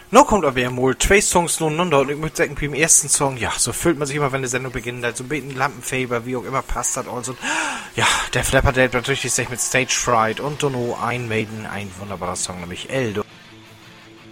No kommt aber ja mal 2 Songs nuneinander und ich muss sagen, beim ersten Song, ja, so fühlt man sich immer, wenn die Sendung beginnt, halt so ein bisschen Lampenfieber, wie auch immer, passt das alles. Und ja, der Flapper, der natürlich sich mit Stage Fright und Dono ein Maiden, ein wunderbarer Song, nämlich Eldo.